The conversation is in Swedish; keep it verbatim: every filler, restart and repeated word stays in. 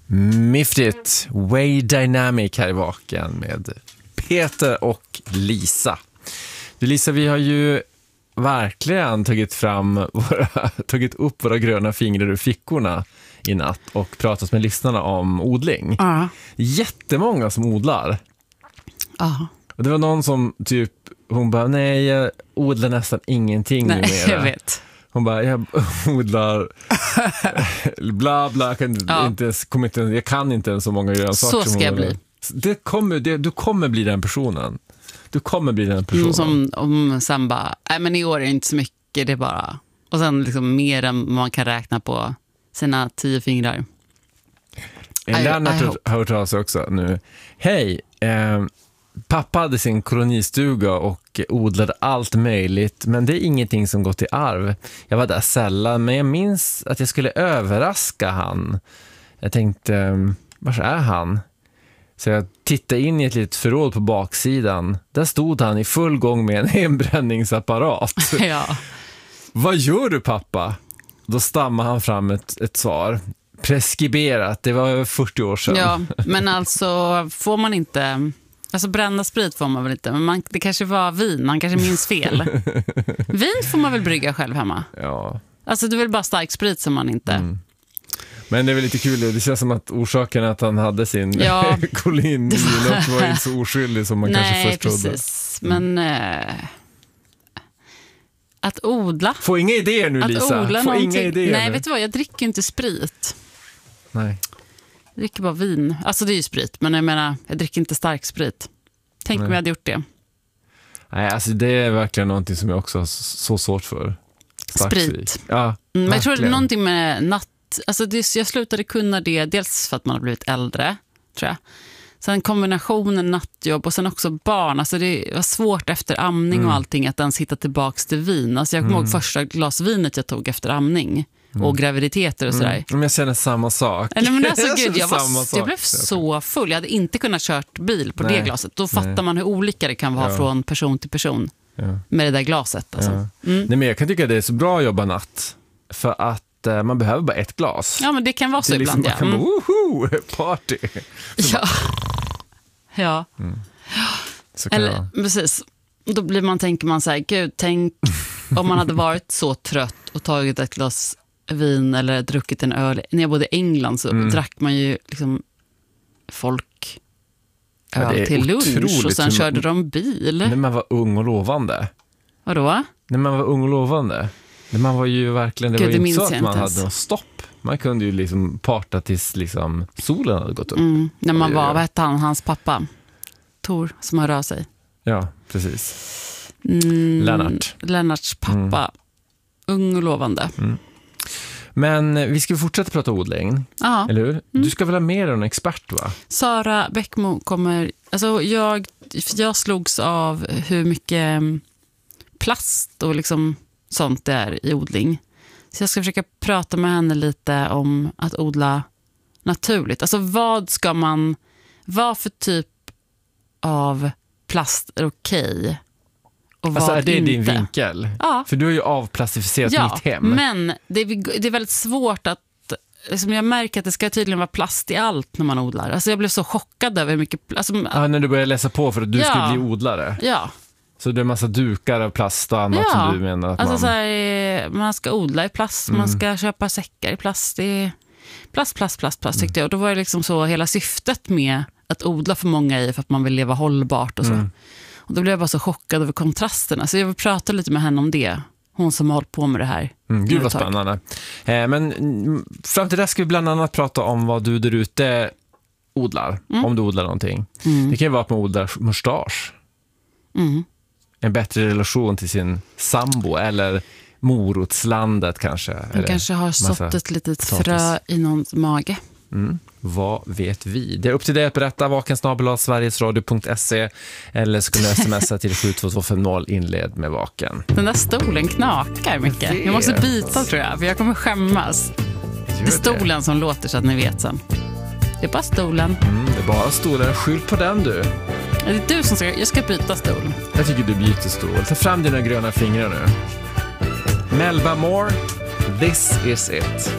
Miftigt, Way Dynamic här i Vaken med Peter och Lisa. Du Lisa, vi har ju verkligen tagit fram våra, tagit upp våra gröna fingrar ur fickorna i natt och pratat med lyssnarna om odling. Ja. Jättemånga som odlar. Ja. Och det var någon som typ, hon bara, nej jag odlar nästan ingenting Nej, numera. jag vet. Hon bara, jag odlar bla bla, jag kan, Ja. inte ens, kommer inte, jag kan inte ens så många grönsaker. Så ska jag bli. Det kommer, det, du kommer bli den personen. Du kommer bli den personen. Mm, som om sen bara, nej men i år är det inte så mycket, det är bara, och sen liksom mer än man kan räkna på sina tio fingrar. Lennart har hört av sig också nu. Hej, eh, pappa hade sin kolonistuga och odlade allt möjligt, men det är ingenting som gått i arv. Jag var där sällan, men jag minns att jag skulle överraska han. Jag tänkte, var är han? Så jag tittade in i ett litet förråd på baksidan. Där stod han i full gång med en hembränningsapparat. Ja. Vad gör du, pappa? Då stammade han fram ett, ett svar. Preskriberat, det var över fyrtio år sedan. Ja, men alltså får man inte, alltså bränna sprit får man väl inte, men man, det kanske var vin, man kanske minns fel. Vin får man väl brygga själv hemma? Ja. Alltså det är väl bara stark sprit som man inte... Mm. Men det är väl lite kul, det känns som att orsaken att han hade sin ja, kolin var... var inte så oskyldig som man nej, kanske först trodde. Nej, precis. Men äh, att odla... Få inga idéer nu, Lisa. Få inga idéer Nej, nu. vet du vad? Jag dricker inte sprit. Nej. Jag dricker bara vin. Alltså det är ju sprit, men jag menar, jag dricker inte stark sprit. Tänk Nej. om jag hade gjort det. Nej, alltså det är verkligen någonting som jag också har så svårt för. Stark Sprit. Ja, mm, men jag tror det är verkligen. någonting med natt. Alltså det, jag slutade kunna det, dels för att man har blivit äldre, tror jag. Sen kombinationen nattjobb och sen också barn. Alltså det var svårt efter amning Mm. och allting att ens hitta tillbaks till vin. Alltså jag kommer Mm. ihåg första glasvinet jag tog efter amning Mm. och graviditeter och sådär. Mm. Men jag känner samma sak. Eller men alltså, jag, gud, jag, samma var, sak. jag blev så full. Jag hade inte kunnat kört bil på Nej. det glaset. Då fattar Nej. man hur olika det kan vara Ja. från person till person Ja. med det där glaset. Alltså. Ja. Mm. Nej, men jag kan tycka att det är så bra att jobba natt. För att eh, man behöver bara ett glas. Ja, men det kan vara så det är liksom, ibland. man Ja. kan Mm. bara, woho, party. Så Ja. ja. Mm. Så kan Eller, jag. precis. Då blir man, tänker man så här, gud, tänk om man hade varit så trött och tagit ett glas vin eller druckit en öl. När jag bodde i England så Mm. drack man ju liksom folk Ja, det är öl till lunch otroligt och sen hur- körde de bil. När man var ung och lovande. Vadå? När man var ung och lovande. När man var ju verkligen, det Gud, var det ju minns inte så jag att man inte hade ens. någon stopp. Man kunde ju liksom parta tills liksom solen hade gått upp. Mm. När man Oj, var, oj, oj. vad hette han, hans pappa? Tor, som hörde av sig. Ja, precis. Mm. Lennart. Lennarts pappa. Ung och lovande. Men eh, vi ska fortsätta prata odling, Ja. eller hur? Du ska väl ha mer än en expert, va? Sara Bäckmo kommer... Alltså jag, jag slogs av hur mycket plast och liksom sånt det är i odling. Så jag ska försöka prata med henne lite om att odla naturligt. Alltså vad ska man... Vad för typ av plast är okej? Och vad Alltså är det inte? din vinkel? Ja. För du har ju avplastificerat Ja, mitt hem. men det är, det är väldigt svårt att... Liksom jag märker att det ska tydligen vara plast i allt när man odlar. Alltså jag blev så chockad över hur mycket... Alltså, Ja, när du började läsa på för att du Ja. skulle bli odlare. ja, Så det är en massa dukar av plast och annat Ja. som du menar att alltså man... så här, man ska odla i plast, man ska köpa säckar i plast. Det är plast, plast, plast, plast tyckte jag. Och då var det liksom så hela syftet med att odla för många i för att man vill leva hållbart och så. Mm. Och då blev jag bara så chockad över kontrasterna. Så jag vill prata lite med henne om det. Hon som har hållit på med det här. Mm, gud vad ett tag. spännande. Eh, men mm, fram till det ska vi bland annat prata om vad du där ute odlar. Om du odlar någonting. Mm. Det kan ju vara att man odlar mustasch. Mm. En bättre relation till sin sambo eller morotslandet kanske. Hon eller kanske har massa sått ett litet potatis. frö i någons mage. Mm. Vad vet vi? Det är upp till dig att berätta. vakensnabel-a sverigesradio punkt se eller så kan du smsa till sju två två fem noll inled med vaken. Den där stolen knakar mycket. Jag Jag måste vet. byta tror jag, för jag kommer skämmas. Det är stolen som låter så att ni vet sen. Det är bara stolen. Mm, det är bara stolen. Skyll på den du. Det är du som ska... Jag ska byta stol. Jag tycker du byter stol. Ta fram dina gröna fingrar nu. Melba Moore, This is it.